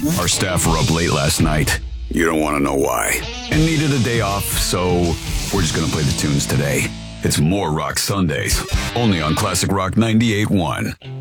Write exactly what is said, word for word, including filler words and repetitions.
Our staff were up late last night. You don't want to know why. And needed a day off, so we're just going to play the tunes today. It's more Rock Sundays, only on Classic Rock ninety-eight point one.